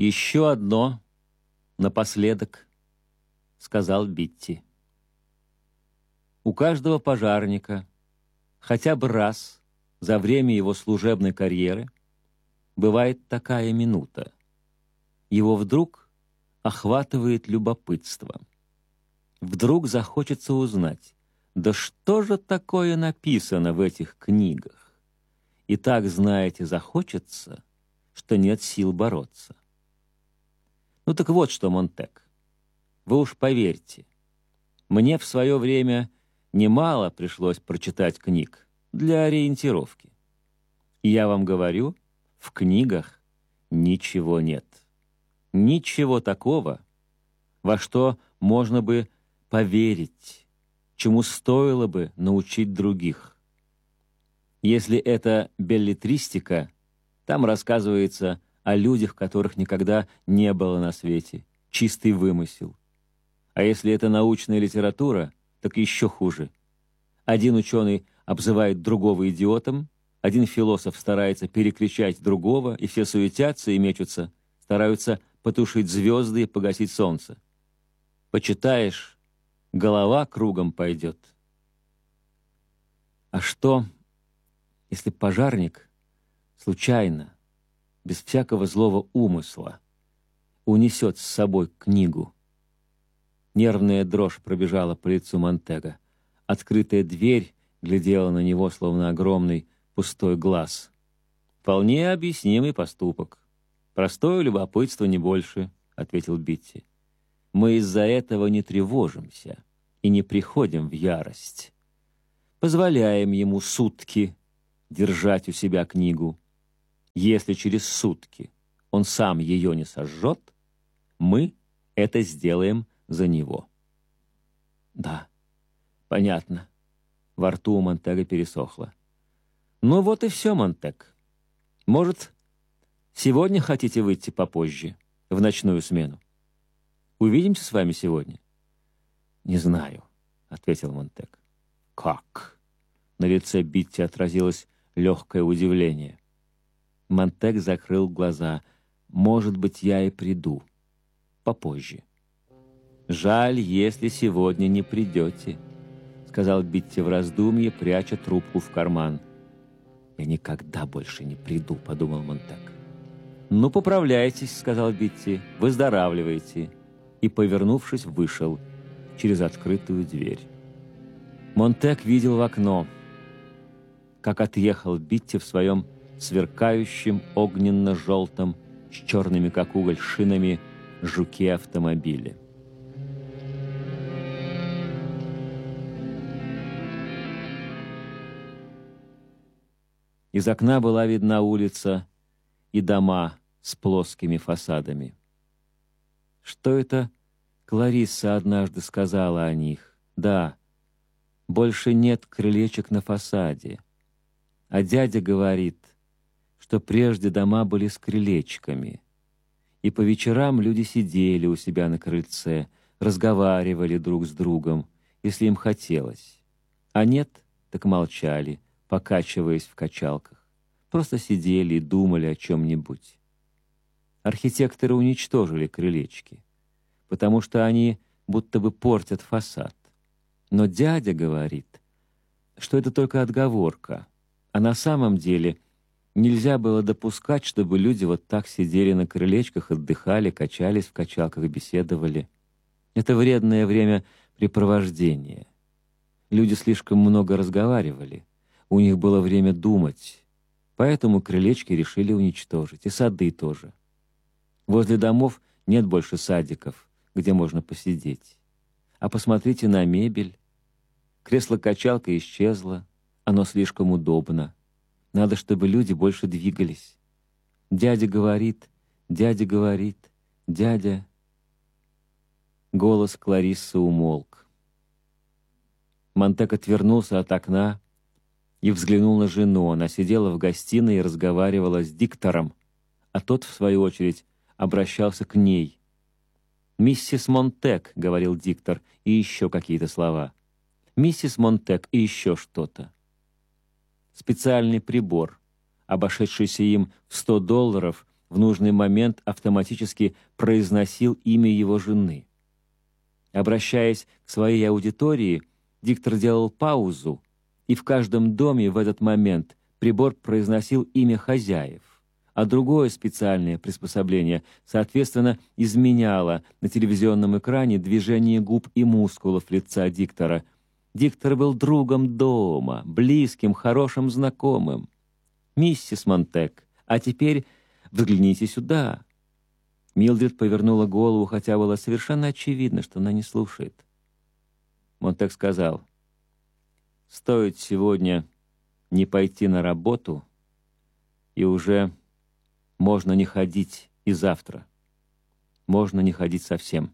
«Еще одно напоследок», — сказал Битти. У каждого пожарника хотя бы раз за время его служебной карьеры бывает такая минута. Его вдруг охватывает любопытство. Вдруг захочется узнать, да что же такое написано в этих книгах? И так, знаете, захочется, что нет сил бороться. Ну так вот что, Монтек, вы уж поверьте, мне в свое время немало пришлось прочитать книг для ориентировки. И я вам говорю, в книгах ничего нет. Ничего такого, во что можно бы поверить, чему стоило бы научить других. Если это беллетристика, там рассказывается о людях, которых никогда не было на свете, чистый вымысел. А если это научная литература, так еще хуже. Один ученый обзывает другого идиотом, один философ старается перекричать другого, и все суетятся и мечутся, стараются потушить звезды и погасить солнце. Почитаешь, голова кругом пойдет. А что, если пожарник случайно, без всякого злого умысла, унесет с собой книгу? Нервная дрожь пробежала по лицу Монтега. Открытая дверь глядела на него, словно огромный пустой глаз. «Вполне объяснимый поступок. Простое любопытство, не больше», — ответил Битти. «Мы из-за этого не тревожимся и не приходим в ярость. Позволяем ему сутки держать у себя книгу. Если через сутки он сам ее не сожжет, мы это сделаем за него». «Да, понятно». Во рту у Монтега пересохло. «Ну вот и все, Монтег. Может, сегодня хотите выйти попозже, в ночную смену? Увидимся с вами сегодня?» «Не знаю», — ответил Монтег. «Как?» На лице Битти отразилось легкое удивление. Монтег закрыл глаза. «Может быть, я и приду. Попозже». «Жаль, если сегодня не придете», — сказал Битти в раздумье, пряча трубку в карман. «Я никогда больше не приду», — подумал Монтег. «Ну, поправляйтесь», — сказал Битти, — «выздоравливайте». И, повернувшись, вышел через открытую дверь. Монтег видел в окно, как отъехал Битти в своем сверкающем огненно-желтом с черными, как уголь, шинами жуке автомобиле. Из окна была видна улица и дома с плоскими фасадами. Что это Кларисса однажды сказала о них? Да, больше нет крылечек на фасаде. А дядя говорит, что прежде дома были с крылечками. И по вечерам люди сидели у себя на крыльце, разговаривали друг с другом, если им хотелось. А нет, так молчали, покачиваясь в качалках. Просто сидели и думали о чем-нибудь. Архитекторы уничтожили крылечки, потому что они будто бы портят фасад. Но дядя говорит, что это только отговорка, а на самом деле нельзя было допускать, чтобы люди вот так сидели на крылечках, отдыхали, качались в качалках, беседовали. Это вредное времяпрепровождение. Люди слишком много разговаривали, у них было время думать, поэтому крылечки решили уничтожить, и сады тоже. Возле домов нет больше садиков, где можно посидеть. А посмотрите на мебель. Кресло-качалка исчезло, оно слишком удобно. Надо, чтобы люди больше двигались. Дядя говорит, дядя говорит, дядя... Голос Клариссы умолк. Монтег отвернулся от окна и взглянул на жену. Она сидела в гостиной и разговаривала с диктором, а тот, в свою очередь, обращался к ней. «Миссис Монтег», — говорил диктор, и еще какие-то слова. «Миссис Монтег» и еще что-то. Специальный прибор, обошедшийся им в $100, в нужный момент автоматически произносил имя его жены. Обращаясь к своей аудитории, диктор делал паузу, и в каждом доме в этот момент прибор произносил имя хозяев, а другое специальное приспособление, соответственно, изменяло на телевизионном экране движение губ и мускулов лица диктора. Диктор был другом дома, близким, хорошим знакомым. «Миссис Монтек, а теперь взгляните сюда». Милдред повернула голову, хотя было совершенно очевидно, что она не слушает. Монтек сказал: «Стоит сегодня не пойти на работу, и уже можно не ходить и завтра. Можно не ходить совсем».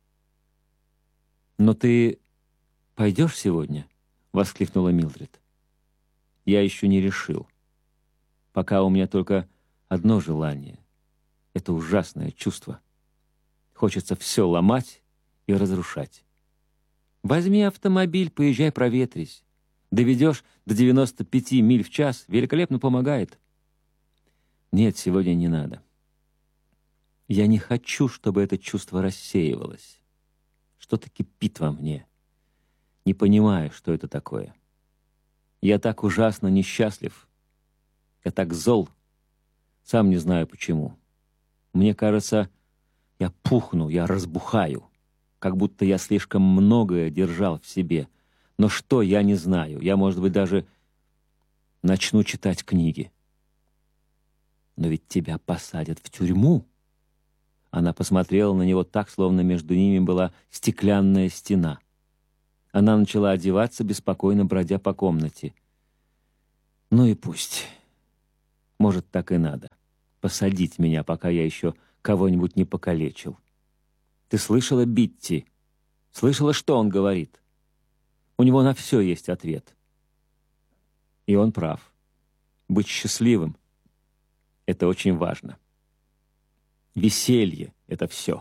«Но ты пойдешь сегодня?» — воскликнула Милдред. «Я еще не решил. Пока у меня только одно желание. Это ужасное чувство. Хочется все ломать и разрушать. Возьми автомобиль, поезжай, проветрись. Доведешь до 95 миль в час, великолепно помогает». «Нет, сегодня не надо. Я не хочу, чтобы это чувство рассеивалось. Что-то кипит во мне. Не понимаю, что это такое. Я так ужасно несчастлив. Я так зол. Сам не знаю почему. Мне кажется, я пухну, я разбухаю. Как будто я слишком многое держал в себе. Но что, я не знаю. Я, может быть, даже начну читать книги». «Но ведь тебя посадят в тюрьму». Она посмотрела на него так, словно между ними была стеклянная стена. Она начала одеваться, беспокойно бродя по комнате. «Ну и пусть. Может, так и надо. Посадить меня, пока я еще кого-нибудь не покалечил. Ты слышала Битти? Слышала, что он говорит? У него на все есть ответ. И он прав. Быть счастливым — это очень важно. Веселье — это все».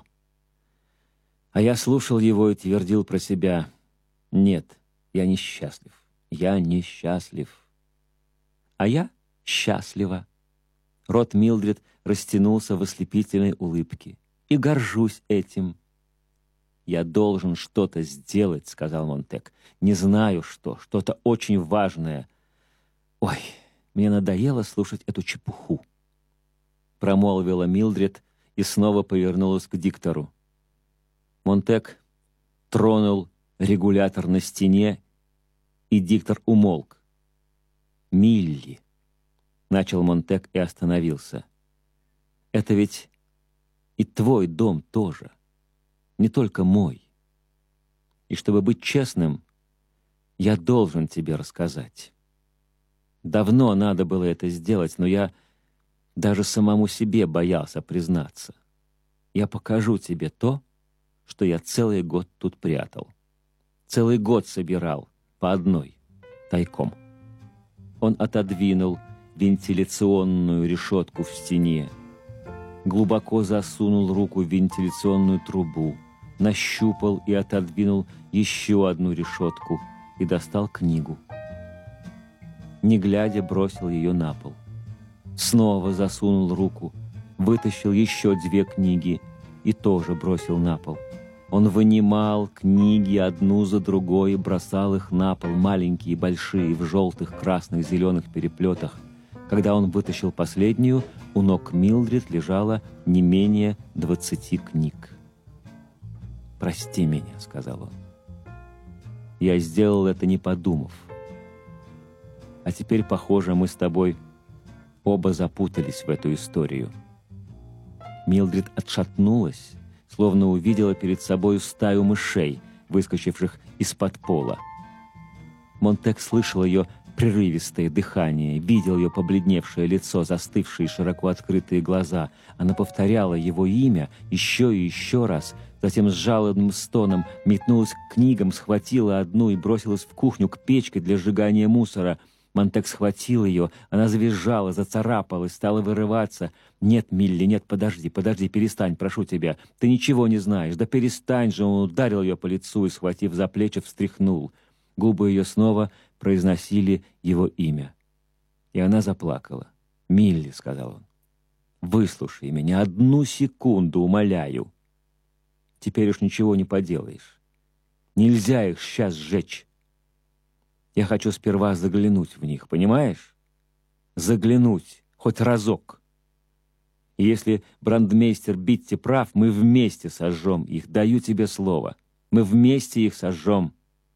А я слушал его и твердил про себя: «Нет, я несчастлив. Я несчастлив». А я счастлива. Рот Милдред растянулся в ослепительной улыбке. «И горжусь этим». «Я должен что-то сделать», — сказал Монтек. «Не знаю что, что-то очень важное. Ой, мне надоело слушать эту чепуху», — промолвила Милдред и снова повернулась к диктору. Монтек тронул регулятор на стене, и диктор умолк. «Милли», — начал Монтек и остановился. «Это ведь и твой дом тоже, не только мой. И чтобы быть честным, я должен тебе рассказать. Давно надо было это сделать, но я даже самому себе боялся признаться. Я покажу тебе то, что я целый год тут прятал. Целый год собирал по одной, тайком». Он отодвинул вентиляционную решетку в стене, глубоко засунул руку в вентиляционную трубу, нащупал и отодвинул еще одну решетку и достал книгу. Не глядя, бросил ее на пол. Снова засунул руку, вытащил еще 2 книги и тоже бросил на пол. Он вынимал книги одну за другой и бросал их на пол, маленькие и большие, в желтых, красных, зеленых переплетах. Когда он вытащил последнюю, у ног Милдред лежало не менее 20 книг. «Прости меня», — сказал он. «Я сделал это, не подумав. А теперь, похоже, мы с тобой оба запутались в эту историю». Милдред отшатнулась, словно увидела перед собой стаю мышей, выскочивших из-под пола. Монтек слышал ее прерывистое дыхание, видел ее побледневшее лицо, застывшие широко открытые глаза. Она повторяла его имя еще и еще раз, затем с жалобным стоном метнулась к книгам, схватила одну и бросилась в кухню к печке для сжигания мусора. Монтек схватил ее, она завизжала, зацарапалась, стала вырываться. «Нет, Милли, нет, подожди, перестань, прошу тебя. Ты ничего не знаешь. Да перестань же!» Он ударил ее по лицу и, схватив за плечи, встряхнул. Губы ее снова произносили его имя. И она заплакала. «Милли», — сказал он, — Выслушай меня 1 секунду, умоляю. Теперь уж ничего не поделаешь. Нельзя их сейчас сжечь. Я хочу сперва заглянуть в них, понимаешь? Заглянуть хоть разок. И если брандмейстер Битти прав, мы вместе сожжем их, даю тебе слово. Мы вместе их сожжем.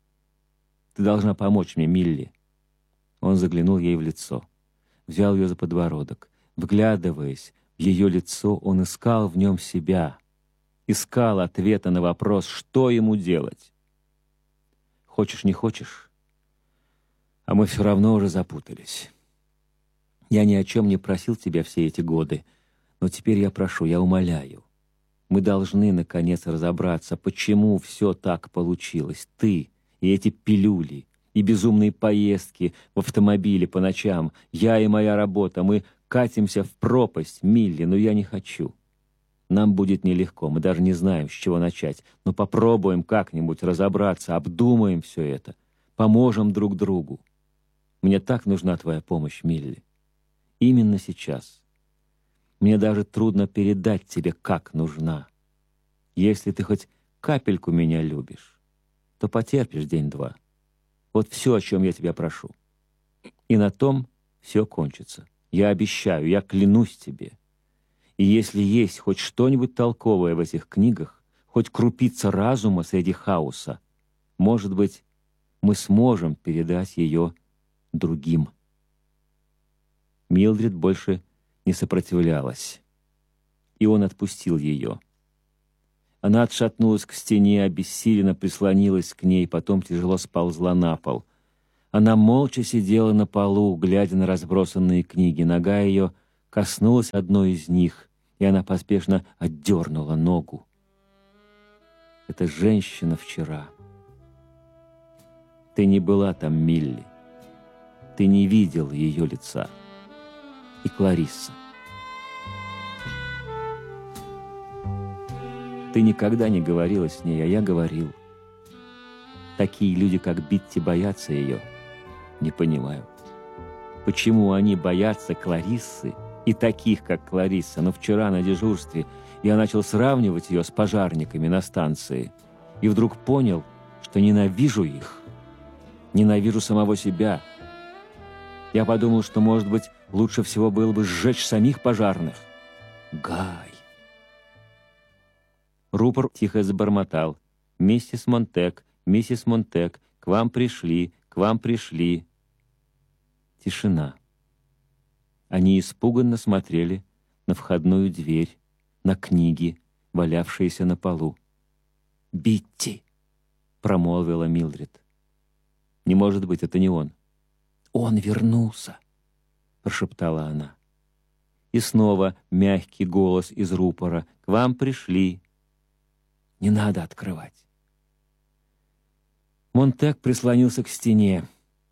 Ты должна помочь мне, Милли. Он заглянул ей в лицо, взял ее за подбородок. Вглядываясь в ее лицо, он искал в нем себя, искал ответа на вопрос, что ему делать. Хочешь, не хочешь, а мы все равно уже запутались. Я ни о чем не просил тебя все эти годы, но теперь я прошу, я умоляю. Мы должны, наконец, разобраться, почему все так получилось. Ты и эти пилюли, и безумные поездки в автомобиле по ночам, я и моя работа, мы катимся в пропасть, Милли, но я не хочу. Нам будет нелегко, мы даже не знаем, с чего начать, но попробуем как-нибудь разобраться, обдумаем все это, поможем друг другу. Мне так нужна твоя помощь, Милли. Именно сейчас. Мне даже трудно передать тебе, как нужна. Если ты хоть капельку меня любишь, то потерпишь день-два. Вот все, о чем я тебя прошу. И на том все кончится. Я обещаю, я клянусь тебе. И если есть хоть что-нибудь толковое в этих книгах, хоть крупица разума среди хаоса, может быть, мы сможем передать ее другим. Милдред больше не сопротивлялась, и он отпустил ее. Она отшатнулась к стене, обессиленно прислонилась к ней, потом тяжело сползла на пол. Она молча сидела на полу, глядя на разбросанные книги. Нога ее коснулась одной из них, и она поспешно отдернула ногу. Это женщина вчера. Ты не была там, Милли. Ты не видел ее лица. И Кларисса. Ты никогда не говорила с ней, а я говорил. Такие люди, как Битти, боятся ее. Не понимаю, почему они боятся Клариссы и таких, как Кларисса. Но вчера на дежурстве я начал сравнивать ее с пожарниками на станции. И вдруг понял, что ненавижу их. Ненавижу самого себя. Я подумал, что, может быть, лучше всего было бы сжечь самих пожарных. Гай. Рупор тихо забормотал. «Миссис Монтек, к вам пришли, к вам пришли». Тишина. Они испуганно смотрели на входную дверь, на книги, валявшиеся на полу. «Битти!» — промолвила Милдред. «Не может быть, это не он». «Он вернулся!» — прошептала она. И снова мягкий голос из рупора. «К вам пришли!» «Не надо открывать!» Монтек прислонился к стене.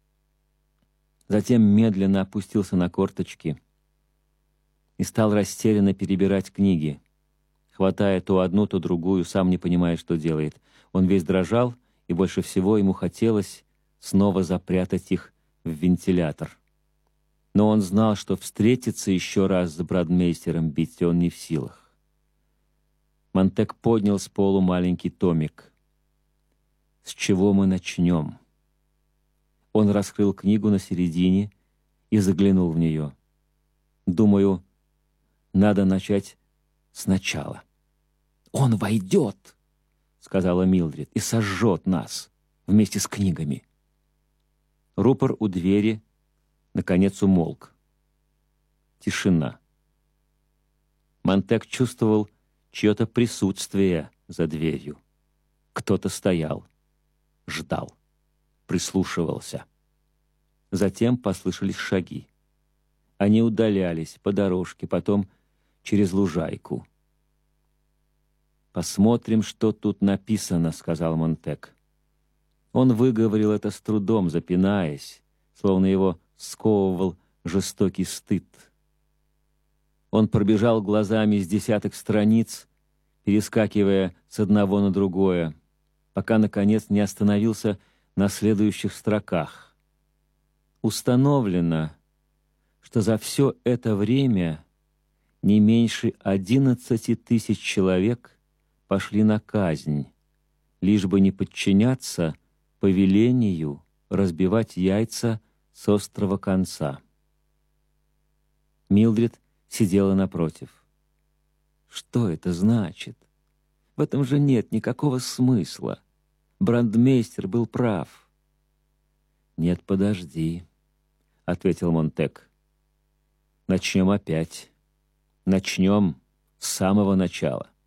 Затем медленно опустился на корточки и стал растерянно перебирать книги, хватая то одну, то другую, сам не понимая, что делает. Он весь дрожал, и больше всего ему хотелось снова запрятать их в вентилятор. Но он знал, что встретиться еще раз с брандмейстером Битти он не в силах. Монтек поднял с полу маленький томик. «С чего мы начнем?» Он раскрыл книгу на середине и заглянул в нее. «Думаю, надо начать сначала». «Он войдет», — сказала Милдред, — «и сожжет нас вместе с книгами». Рупор у двери наконец умолк. Тишина. Монтек чувствовал чье-то присутствие за дверью. Кто-то стоял, ждал, прислушивался. Затем послышались шаги. Они удалялись по дорожке, потом через лужайку. «Посмотрим, что тут написано», — сказал Монтек. Он выговорил это с трудом, запинаясь, словно его сковывал жестокий стыд. Он пробежал глазами с десяток страниц, перескакивая с одного на другое, пока, наконец, не остановился на следующих строках. Установлено, что за все это время Не меньше 11 тысяч человек пошли на казнь, лишь бы не подчиняться повелению разбивать яйца с острого конца. Милдред сидела напротив. Что это значит? В этом же нет никакого смысла. Брандмейстер был прав. «Нет, подожди», — ответил Монтек. «Начнем опять. Начнем с самого начала».